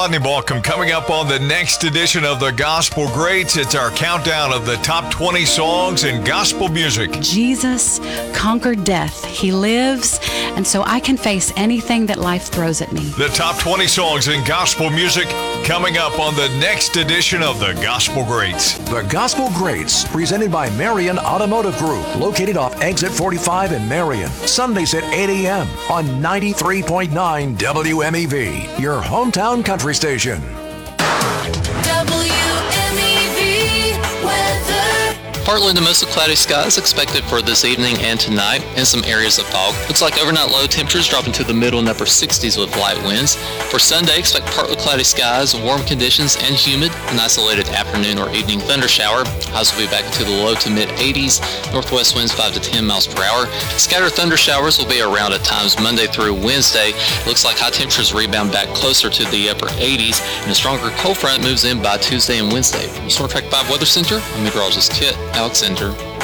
Rodney Balcom coming up on the next edition of the Gospel Greats. It's our countdown of the top 20 songs in gospel music. Jesus conquered death. He lives, and so I can face anything that life throws at me. The top 20 songs in gospel music coming up on the next edition of the Gospel Greats. The Gospel Greats, presented by Marion Automotive Group, located off Exit 45 in Marion. Sundays at 8 a.m. on 93.9 WMEV, your hometown country station. WMEV weather. Partly to mostly cloudy skies expected for this evening and tonight, and some areas of fog. Looks like overnight low temperatures dropping to the middle and upper 60s with light winds. For Sunday, expect partly cloudy skies, warm conditions, and humid. An isolated afternoon or evening thunder shower. Highs will be back into the low to mid 80s. Northwest winds 5 to 10 miles per hour. Scattered thunder showers will be around at times Monday through Wednesday. Looks like high temperatures rebound back closer to the upper 80s, and a stronger cold front moves in by Tuesday and Wednesday. From Storm Track 5 Weather Center, I'm meteorologist Kit Alexander.